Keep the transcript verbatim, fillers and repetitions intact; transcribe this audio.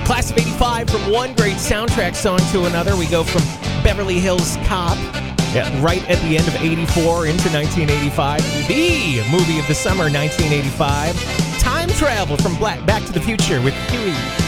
Class of eighty-five, from one great soundtrack song to another, we go from Beverly Hills Cop, yeah, right at the end of eighty-four into nineteen eighty-five. The movie of the summer, nineteen eighty-five. Time Travel from Black Back to the Future with Huey.